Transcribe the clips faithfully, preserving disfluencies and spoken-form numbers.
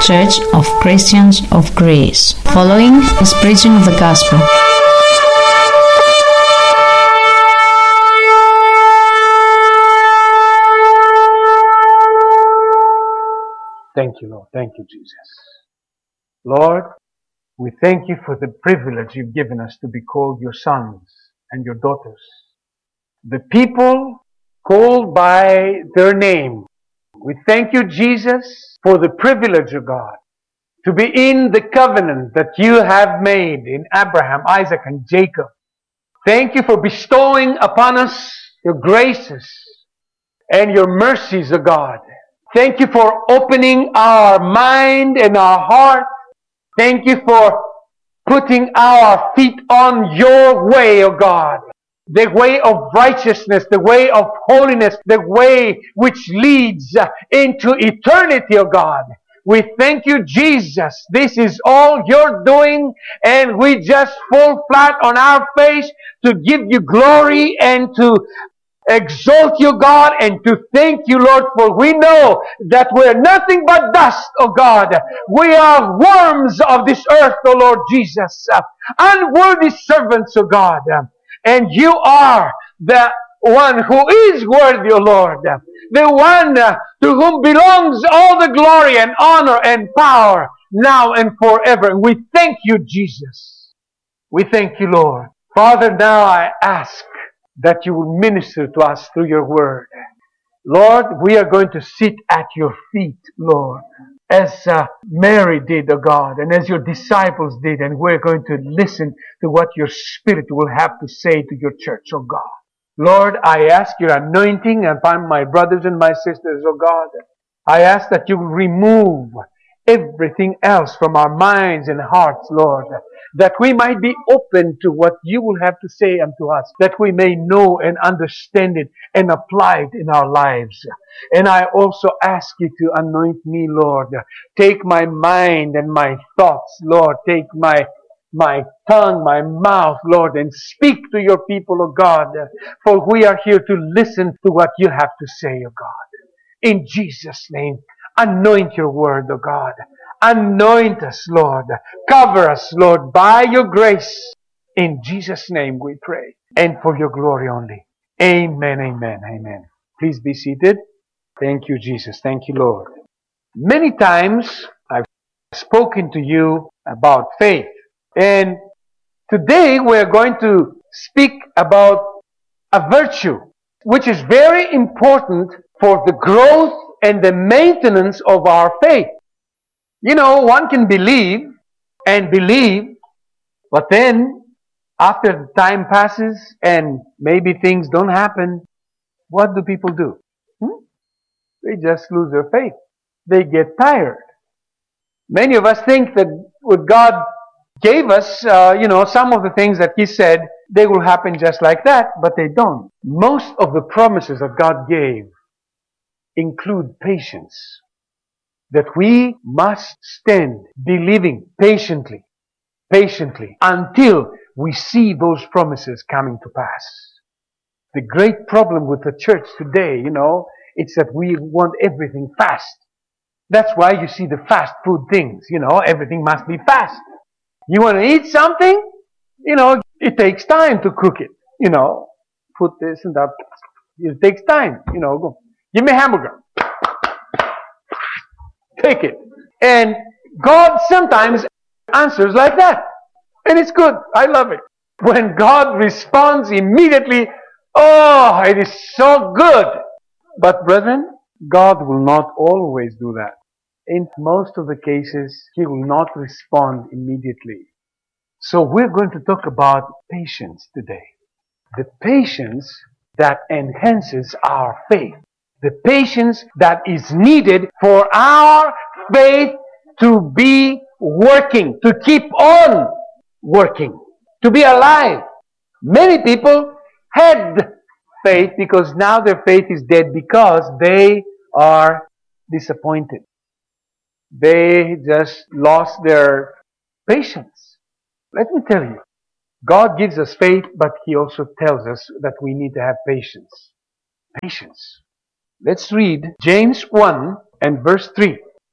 Church of Christians of Greece, following is preaching of the gospel. Thank you, Lord. Thank you, Jesus. Lord, we thank you for the privilege you've given us to be called your sons and your daughters. The people called by their name. We thank you, Jesus, for the privilege of God to be in the covenant that you have made in Abraham, Isaac, and Jacob. Thank you for bestowing upon us your graces and your mercies, O God. Thank you for opening our mind and our heart. Thank you for putting our feet on your way, O God. The way of righteousness, the way of holiness, the way which leads into eternity, O God. We thank you, Jesus. This is all you're doing, and we just fall flat on our face to give you glory and to exalt you, God, and to thank you, Lord, for we know that we're nothing but dust, O God. We are worms of this earth, O Lord Jesus. Unworthy servants, O God. And you are the one who is worthy, O Lord. The one to whom belongs all the glory and honor and power now and forever. And we thank you, Jesus. We thank you, Lord. Father, now I ask that you will minister to us through your word. Lord, we are going to sit at your feet, Lord, as uh, Mary did, O God, and as your disciples did, and we're going to listen to what your Spirit will have to say to your church, O God. Lord, I ask your anointing upon my brothers and my sisters, O God. I ask that you will remove everything else from our minds and hearts, Lord, that we might be open to what you will have to say unto us, that we may know and understand it and apply it in our lives. And I also ask you to anoint me, Lord. Take my mind and my thoughts, Lord. Take my my tongue, my mouth, Lord, and speak to your people, O God, for we are here to listen to what you have to say, O God. In Jesus' name, anoint your word, O God. Anoint us, Lord. Cover us, Lord, by your grace. In Jesus' name we pray. And for your glory only. Amen, amen, amen. Please be seated. Thank you, Jesus. Thank you, Lord. Many times I've spoken to you about faith. And today we're going to speak about a virtue which is very important for the growth and the maintenance of our faith. You know, one can believe and believe, but then after the time passes and maybe things don't happen, what do people do? Hmm? They just lose their faith. They get tired. Many of us think that what God gave us, uh, you know, some of the things that He said, they will happen just like that, but they don't. Most of the promises that God gave include patience. That we must stand believing patiently, patiently, until we see those promises coming to pass. The great problem with the church today, you know, it's that we want everything fast. That's why you see the fast food things, you know, everything must be fast. You want to eat something, you know, it takes time to cook it, you know, put this and that. It takes time, you know, go, give me a hamburger. Take it. And God sometimes answers like that. And it's good. I love it. When God responds immediately, oh, it is so good. But brethren, God will not always do that. In most of the cases, He will not respond immediately. So we're going to talk about patience today. The patience that enhances our faith. The patience that is needed for our faith to be working, to keep on working, to be alive. Many people had faith because now their faith is dead because they are disappointed. They just lost their patience. Let me tell you, God gives us faith, but He also tells us that we need to have patience. Patience. Let's read James one and verse three.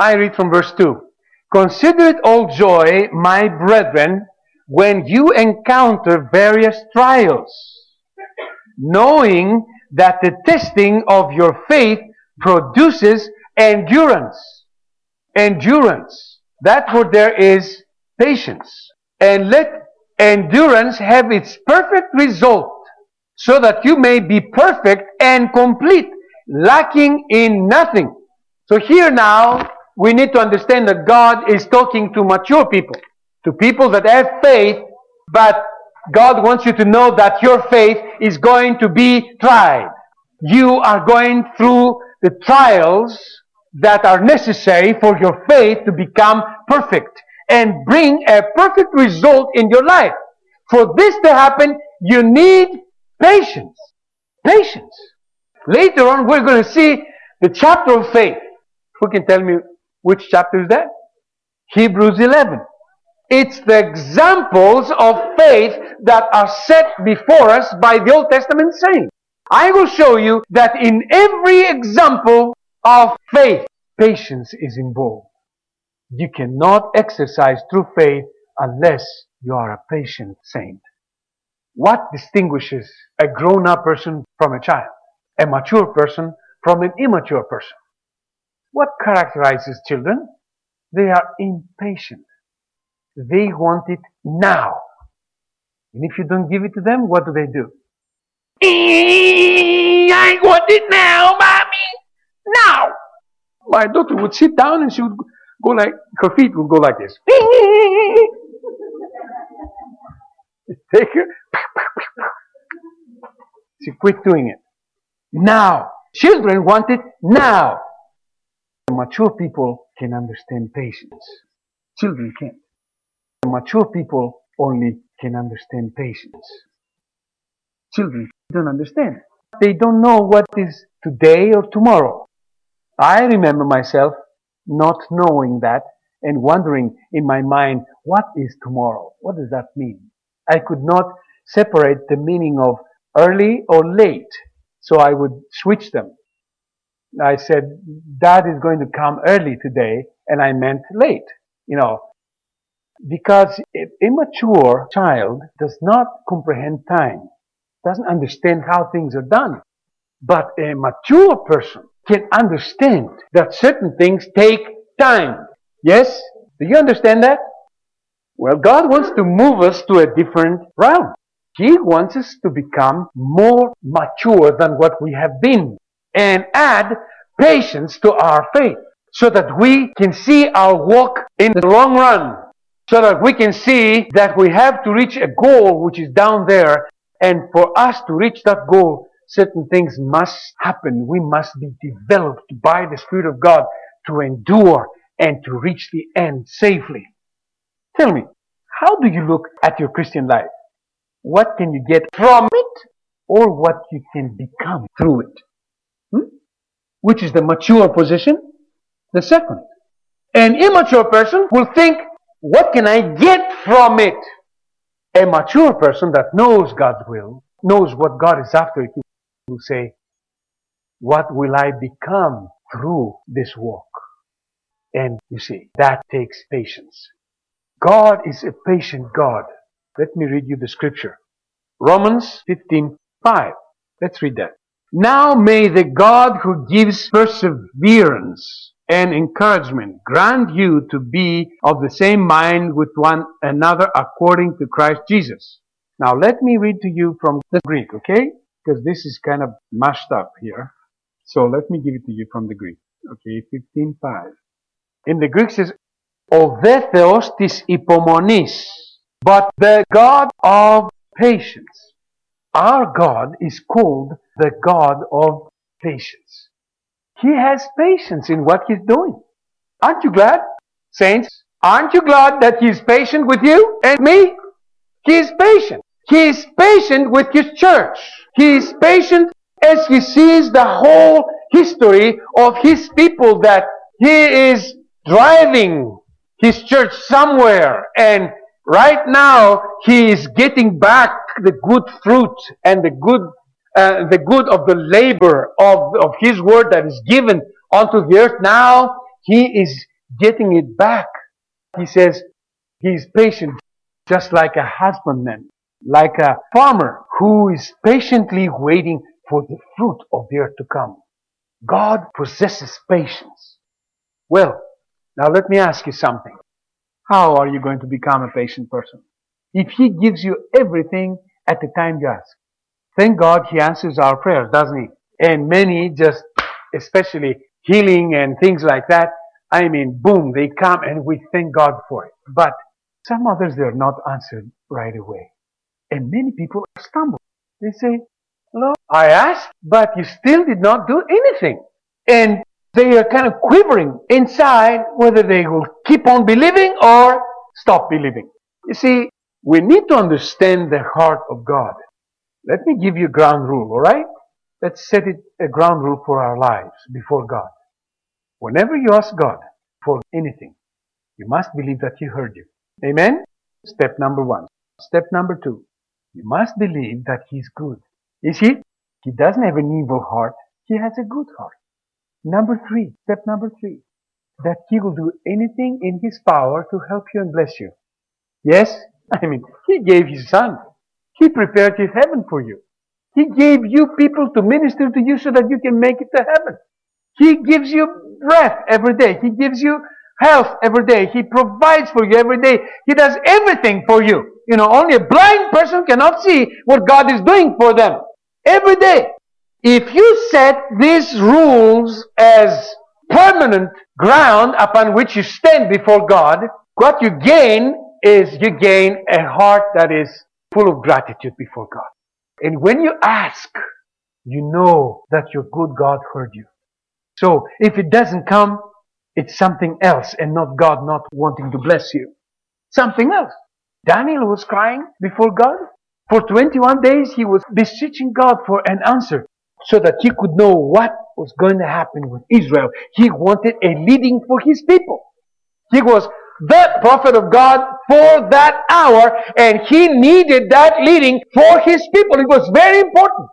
I read from verse two. Consider it all joy, my brethren, when you encounter various trials, knowing that the testing of your faith produces endurance. Endurance. That word there is patience. And let endurance have its perfect result, so that you may be perfect and complete, lacking in nothing. So here now, we need to understand that God is talking to mature people, to people that have faith, but God wants you to know that your faith is going to be tried. You are going through the trials that are necessary for your faith to become perfect and bring a perfect result in your life. For this to happen, you need patience. Patience. Later on, we're going to see the chapter of faith. Who can tell me which chapter is that? Hebrews eleven. It's the examples of faith that are set before us by the Old Testament saints. I will show you that in every example of faith, patience is involved. You cannot exercise true faith unless you are a patient saint. What distinguishes a grown-up person from a child? A mature person from an immature person? What characterizes children? They are impatient. They want it now. And if you don't give it to them, what do they do? I want it now, mommy! Now! My daughter would sit down and she would go like, her feet would go like this. Take her. She quit doing it. Now. Children want it now. Mature people can understand patience. Children can't. Mature people only can understand patience. Children don't understand. They don't know what is today or tomorrow. I remember myself not knowing that and wondering in my mind, what is tomorrow? What does that mean? I could not separate the meaning of early or late, so I would switch them. I said, Dad is going to come early today, and I meant late, you know, because an immature child does not comprehend time, doesn't understand how things are done. But a mature person can understand that certain things take time. Yes? Do you understand that? Well, God wants to move us to a different realm. He wants us to become more mature than what we have been and add patience to our faith so that we can see our walk in the long run, so that we can see that we have to reach a goal which is down there, and for us to reach that goal, certain things must happen. We must be developed by the Spirit of God to endure and to reach the end safely. Tell me, how do you look at your Christian life? What can you get from it, or what you can become through it? Hmm? Which is the mature position? The second. An immature person will think, what can I get from it? A mature person that knows God's will, knows what God is after, will say, what will I become through this walk? And you see, that takes patience. God is a patient God. Let me read you the scripture. Romans fifteen five. Let's read that. Now may the God who gives perseverance and encouragement grant you to be of the same mind with one another according to Christ Jesus. Now let me read to you from the Greek, okay? Because this is kind of mashed up here. So let me give it to you from the Greek. Okay, fifteen five. In the Greek it says, O δε Θεός της υπομονής, but the God of patience. Our God is called the God of patience. He has patience in what He's doing. Aren't you glad, saints? Aren't you glad that He is patient with you and me? He is patient. He is patient with His church. He is patient as He sees the whole history of His people, that He is driving His church somewhere, and right now He is getting back the good fruit and the good uh, the good of the labor of, of His word that is given unto the earth. Now He is getting it back. He says he's patient, just like a husbandman, like a farmer who is patiently waiting for the fruit of the earth to come. God possesses patience. Well, now let me ask you something. How are you going to become a patient person? If He gives you everything at the time you ask. Thank God He answers our prayers, doesn't He? And many just, especially healing and things like that, I mean, boom, they come and we thank God for it. But some others, they're not answered right away. And many people stumble. They say, Lord, I asked, but you still did not do anything. And they are kind of quivering inside whether they will keep on believing or stop believing. You see, we need to understand the heart of God. Let me give you a ground rule, all right? Let's set it a ground rule for our lives before God. Whenever you ask God for anything, you must believe that He heard you. Amen? Step number one. Step number two. You must believe that He's good. You see, He doesn't have an evil heart. He has a good heart. Number three. Step number three. That He will do anything in His power to help you and bless you. Yes? I mean, He gave His Son. He prepared His heaven for you. He gave you people to minister to you so that you can make it to heaven. He gives you breath every day. He gives you health every day. He provides for you every day. He does everything for you. You know, only a blind person cannot see what God is doing for them every day. If you set these rules as permanent ground upon which you stand before God, what you gain is you gain a heart that is full of gratitude before God. And when you ask, you know that your good God heard you. So if it doesn't come, it's something else and not God not wanting to bless you. Something else. Daniel was crying before God. For twenty-one days he was beseeching God for an answer so that he could know what was going to happen with Israel. He wanted a leading for his people. He was the prophet of God for that hour, and he needed that leading for his people. It was very important.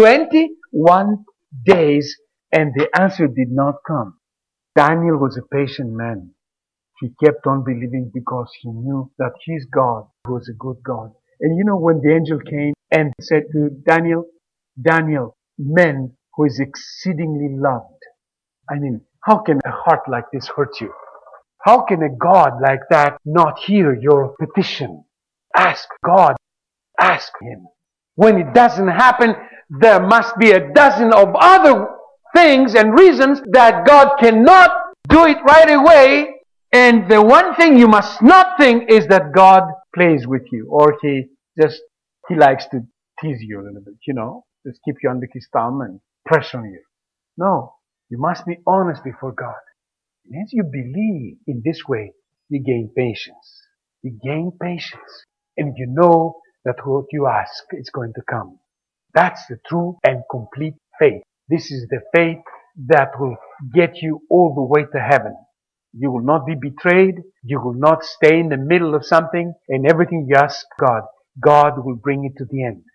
twenty-one days, and the answer did not come. Daniel was a patient man. He kept on believing because he knew that his God was a good God. And you know, when the angel came and said to Daniel, Daniel, man who is exceedingly loved. I mean, how can a heart like this hurt you? How can a God like that not hear your petition? Ask God. Ask Him. When it doesn't happen, there must be a dozen of other things and reasons that God cannot do it right away. And the one thing you must not think is that God plays with you, or He just, He likes to tease you a little bit, you know, just keep you under His thumb and press on you. No, you must be honest before God. And as you believe in this way, you gain patience. You gain patience. And you know that what you ask is going to come. That's the true and complete faith. This is the faith that will get you all the way to heaven. You will not be betrayed. You will not stay in the middle of something, and everything you ask God, God will bring it to the end.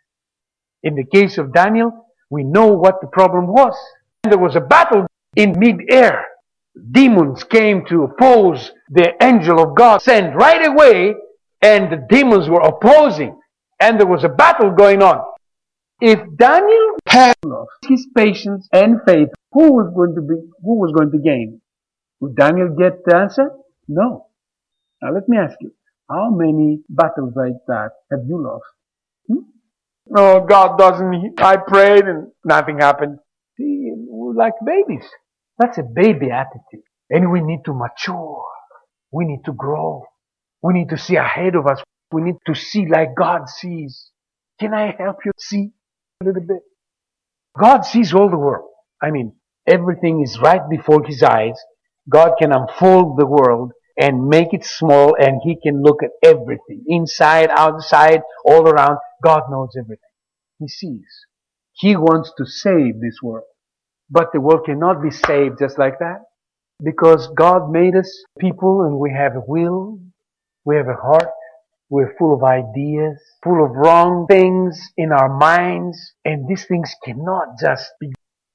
In the case of Daniel, we know what the problem was. There was a battle in mid-air. Demons came to oppose the angel of God sent right away, and the demons were opposing, and there was a battle going on. If Daniel had lost his patience and faith, who was going to be, who was going to gain? Would Daniel get the answer? No. Now let me ask you, how many battles like that have you lost? Hmm? No, God doesn't. I prayed and nothing happened. See, we're like babies. That's a baby attitude. And we need to mature. We need to grow. We need to see ahead of us. We need to see like God sees. Can I help you see a little bit? God sees all the world. I mean, everything is right before His eyes. God can unfold the world and make it small, and He can look at everything. Inside, outside, all around. God knows everything. He sees. He wants to save this world. But the world cannot be saved just like that. Because God made us people, and we have a will, we have a heart, we're full of ideas, full of wrong things in our minds, and these things cannot just be